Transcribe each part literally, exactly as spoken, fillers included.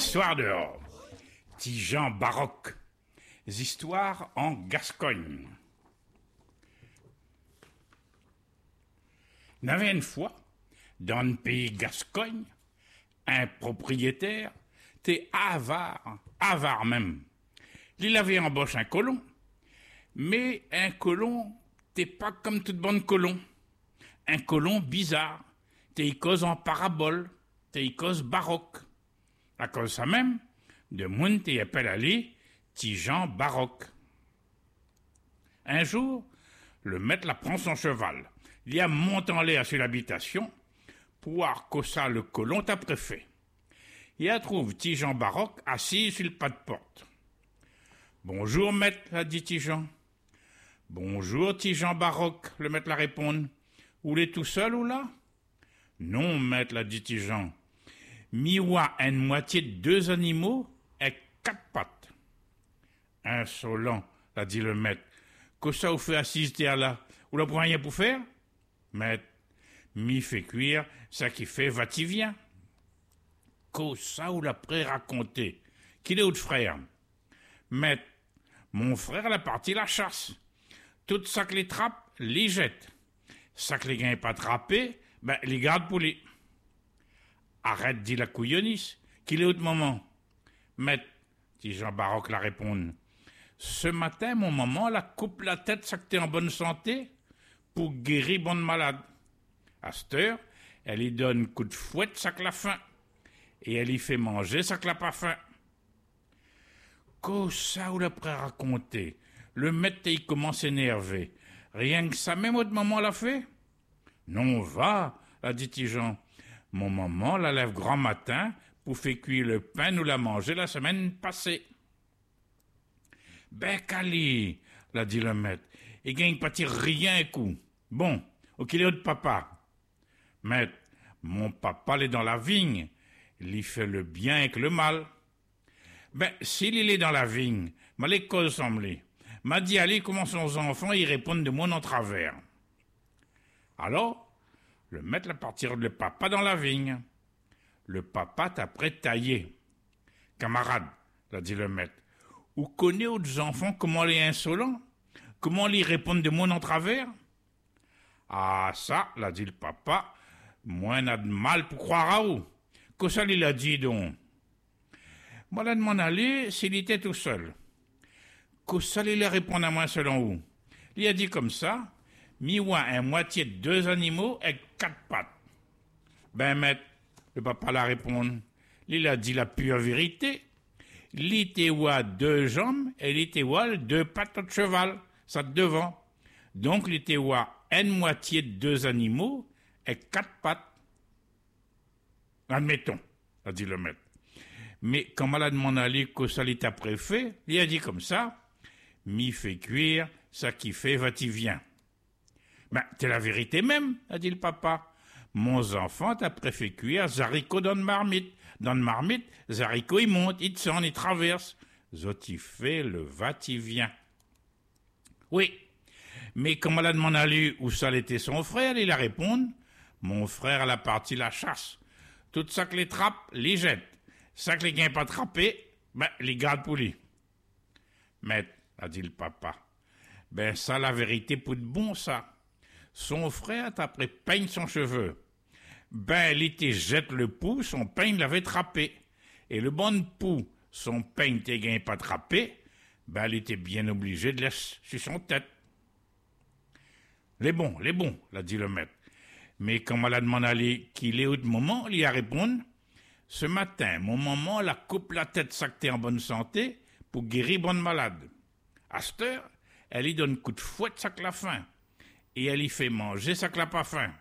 Histoire dehors. Tijan baroque. Histoires en Gascogne. Il y avait une fois, dans le pays Gascogne, un propriétaire, t'es avare, avare même. Il avait embauché un colon, mais un colon, t'es pas comme toute bonne colon. Un colon bizarre, t'es cause en parabole, t'es cause baroque. À cause de ça même, de moun t'es appelé aller Tijan baroque. Un jour, le maître la prend son cheval. Il y a monté en l'air sur l'habitation pour voir que ça le colon t'a préfet. Il y a trouve Tijan baroque assis sur le pas de porte. Bonjour maître, a dit Tijan. Bonjour Tijan baroque, le maître la répond. Vous l'êtes tout seul ou là? Non maître, l'a dit Tijan. Miwa a une moitié de deux animaux et quatre pattes. Insolent, l'a dit le maître. Que ça vous fait assister à là? Vous n'avez rien pour faire? Maître, mi fait cuire, ça qui fait va-t-il-vient. Que ça vous l'a pré-raconté? Qu'il est votre frère? Maître, mon frère l'a parti la chasse. Tout ça que les trappe, les jette. Ça que les gagne pas attrapé, ben les garde pour les. Arrête, dit la couillonisse, qu'il est au moment. Maître, dit Jean Baroque la répondre. Ce matin, mon maman la coupe la tête, ça que t'es en bonne santé, pour guérir bonne malade. À cette heure, elle lui donne coup de fouette, ça que la faim. Et elle y fait manger, ça que la pas faim. Qu'au ça ou l'après raconter, le maître il commence à énerver. Rien que ça, même votre maman l'a fait? Non, va, a dit Tijan. Mon maman la lève grand matin pour faire cuire le pain, nous l'a mangé la semaine passée. Ben, Cali, l'a dit le maître, il gagne pas tire rien un coup. Bon, au qu'il est de papa. Maître, mon papa il est dans la vigne, il y fait le bien avec le mal. Ben, s'il est dans la vigne, m'a l'école semblé. M'a dit allez comment son enfant y répondent de mon en travers. Alors, le maître la partir le papa dans la vigne. Le papa t'a prêt taillé. Camarade, l'a dit le maître, vous connaissez aux enfants comment les insolents? Comment les répondent de mon en travers? Ah, ça, l'a dit le papa, moi n'a de mal pour croire à vous. Que ça, il a dit donc? Moi, là, de m'en aller, s'il était tout seul. Que ça, il a répondu à moi selon vous? Il a dit comme ça, mi-wa un moitié de deux animaux et quatre pattes. Ben, maître, le papa la répond, il a dit la pure vérité. L'itewa deux jambes et l'itewa deux pattes de cheval, ça de devant. Donc, l'itewa une moitié de deux animaux et quatre pattes. Admettons, a dit le maître. Mais quand malade m'en allait que ça l'était préfet, il a dit comme ça, mi fait cuire, ça qui fait va-t-il-vient. Ben, c'est la vérité même, a dit le papa. Mon enfant t'a préfet cuire Zarico dans une marmite. Dans une marmite, Zarico il monte, il descend, il traverse. Zot il fait le va-t-il-vient. Oui, mais quand malade m'en allait où ça l'était son frère, il a répondu, mon frère l'a parti la chasse. Tout ça que les trappe, les jette. Ça que les gagne pas attrapé, ben, les garde pour lui. Maître, a dit le papa, ben, ça, la vérité, pour de bon, ça. Son frère t'a après peigne son cheveu. Ben, il était jette le pou, son peigne l'avait trappé. Et le bon pou, son peigne t'es gagne pas attrapé, ben, il était bien obligé de laisser sur son tête. Les bons, les bons, l'a dit le maître. Mais quand malade m'en allait qu'il est au moment, il y a répondu, ce matin, mon maman la coupe la tête sactée en bonne santé pour guérir bonne malade. À cette heure, elle y donne coup de fouette sac la faim. Et elle y fait manger sac la pas faim.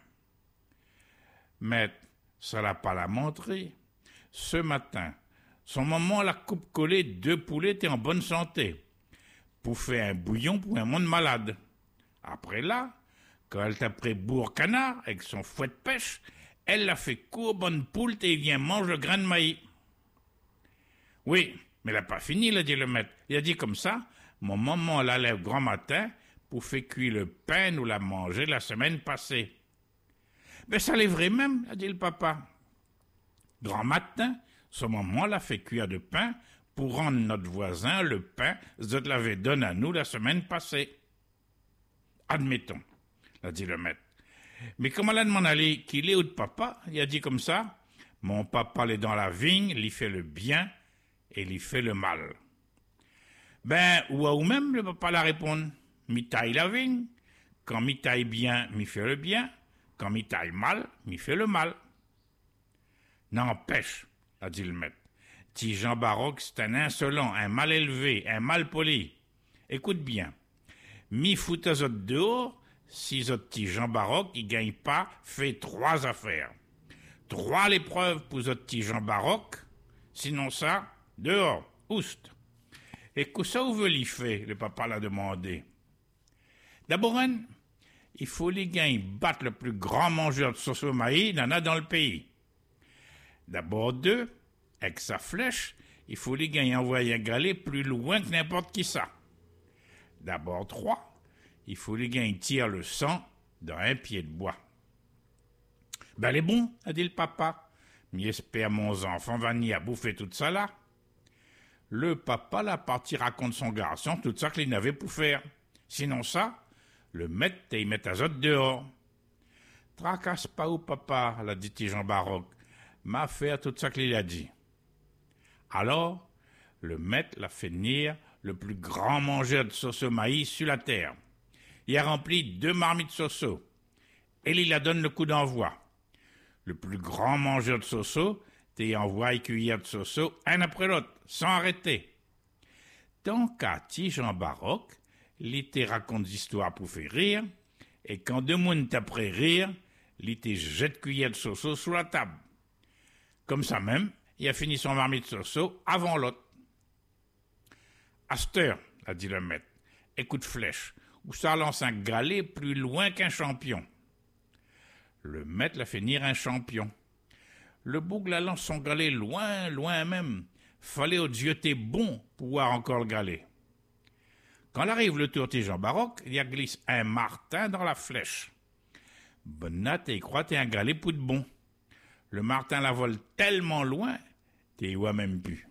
Maître, ça l'a pas la montré. Ce matin, son maman la coupe collée deux poulets et en bonne santé. Pour faire un bouillon pour un monde malade. Après là, quand elle t'a pris bourre canard avec son fouet de pêche, elle l'a fait court bonne poule et il vient manger le grain de maïs. Oui, mais elle n'a pas fini, l'a dit le maître. Il a dit comme ça, mon maman la lève grand matin pour faire cuire le pain ou la manger la semaine passée. Mais ça l'est vrai même, a dit le papa. Grand matin, ce moment l'a fait cuire de pain pour rendre notre voisin le pain que l'avait donné à nous la semaine passée. Admettons, a dit le maître. Mais comment l'a demandé qu'il est où de papa? Il a dit comme ça, mon papa est dans la vigne, il fait le bien et il fait le mal. Ben, ou à ou même le papa la répondre, mi taille la vigne, quand mi taille bien, mi fait le bien, quand mi taille mal, mi fait le mal. N'empêche, a dit le maître, petit Jean Baroque, c'est un insolent, un mal élevé, un mal poli. Écoute bien, mi fout à autres dehors, si autres petit Jean Baroque, il gagne pas, fait trois affaires. Trois l'épreuve pour autres petit Jean Baroque, sinon ça, dehors, oust. Et que ça où veut l'y faire, le papa l'a demandé. D'abord, un, il faut les gagner battre le plus grand mangeur de sauce au maïs, il en a dans le pays. D'abord, deux, avec sa flèche, il faut les gagner envoyer un galet plus loin que n'importe qui ça. D'abord, trois, il faut les gagner tirer le sang dans un pied de bois. Ben, elle est bon, a dit le papa. Mais j'espère mon enfant va n'y à bouffer tout ça là. Le papa la parti raconte son garçon tout ça qu'il n'avait pour faire. Sinon ça, le maître il met à zot dehors. Tracasse pas au papa, l'a dit Jean Baroque. M'a fait tout ça qu'il a dit. Alors, le maître l'a fait venir le plus grand mangeur de sauce au maïs sur la terre. Il a rempli deux marmites soso. Et il la donne le coup d'envoi. Le plus grand mangeur de soso, t'y envoie une cuillère de soso, un après l'autre, sans arrêter. Tant qu'à Jean Baroque, il te raconte des histoires pour faire rire, et quand deux mounes t'après rire, il te jette cuillère de soso sous la table. Comme ça même, il a fini son marmite soso avant l'autre. Asteur, a dit le maître, écoute flèche, où ça lance un galet plus loin qu'un champion. Le maître l'a fait venir un champion. Le bouc la lance son galet loin, loin même. Fallait au Dieu t'es bon pour voir encore le galet. Quand arrive le tour de Jean Baroque, il y a glisse un martin dans la flèche. Bonne et croit t'es un galet pour de bon. Le martin la vole tellement loin, t'es vois même plus.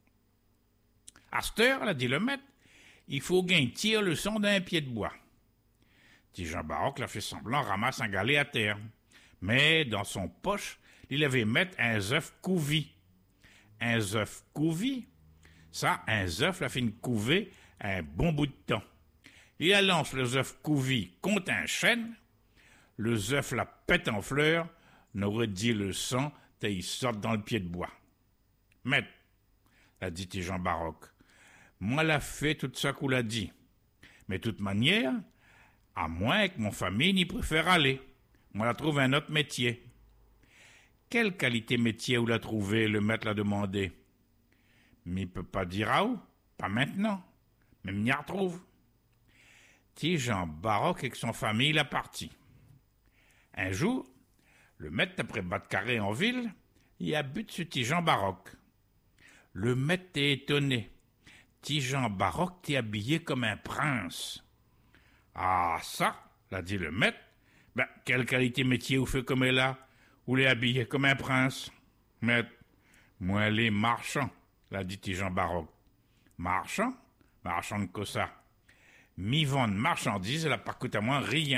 À cette heure, l'a dit le maître, il faut qu'un tire le son d'un pied de bois. Petit Jean Baroque l'a fait semblant, ramasse un galet à terre. Mais dans son poche, il avait mettre un œuf couvi. Un œuf couvi, ça, un œuf l'a fait une couvée un bon bout de temps. Il lance le œuf couvi contre un chêne, le œuf la pète en fleurs, n'aurait dit le sang, et il sort dans le pied de bois. Maître, a dit Jean Baroque, moi l'a fait tout ça qu'on l'a dit. Mais de toute manière, à moins que mon famille n'y préfère aller. Moi la trouve un autre métier. Quelle qualité métier vous l'a trouvé, le maître l'a demandé. Mais il peut pas dire à où, pas maintenant. Même n'y retrouve. Petit Jean Baroque avec son famille l'a parti. Un jour, le maître après battre carré en ville, il a but sur petit Jean Baroque. Le maître est étonné. Petit Jean Baroque t'est habillé comme un prince. Ah ça, l'a dit le maître, ben quelle qualité métier vous fait comme elle là, vous l'est habillé comme un prince. Maître, moi les marchands, l'a dit petit Jean Baroque. Marchand? Marchand de quoi ça? Mi vendre marchandises, elle n'a pas coûté à moi rien.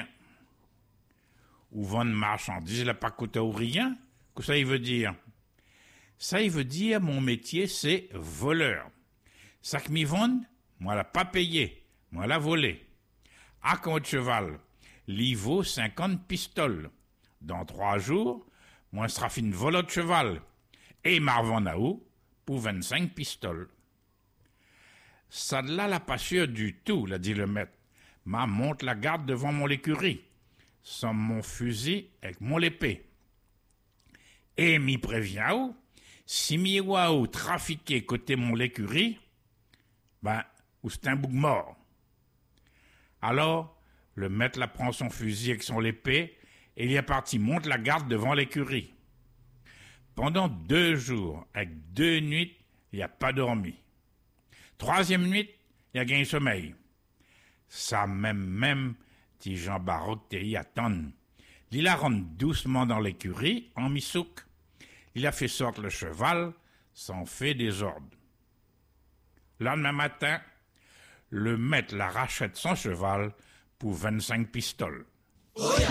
Ou vendre marchandises, elle n'a pas coûté à rien? Que ça, il veut dire? Ça, il veut dire, mon métier, c'est voleur. Ça que mi vendre, moi, l'a pas payé. Moi, l'a volé. À compte cheval, l'y vaut cinquante pistoles. Dans trois jours, moi, sera fait une volo de cheval. Et m'arvend à où? Pour vingt-cinq pistoles. Ça de là, la pas sûr du tout, l'a dit le maître. Ma monte la garde devant mon écurie, sans mon fusil avec mon épée. Et m'y prévient où, si m'y voit où trafiquer côté mon écurie, ben, ou c'est un bouc mort. Alors, le maître la prend son fusil avec son épée, et il est parti monte la garde devant l'écurie. Pendant deux jours, avec deux nuits, il n'a pas dormi. Troisième nuit, il a gagné sommeil. Ça même, même, dit Jean Baroque, t'es y attendre. Il la rentre doucement dans l'écurie, en misouk. Il a fait sortir le cheval, sans fait des ordres. Le lendemain matin, le maître la rachète son cheval pour vingt-cinq pistoles.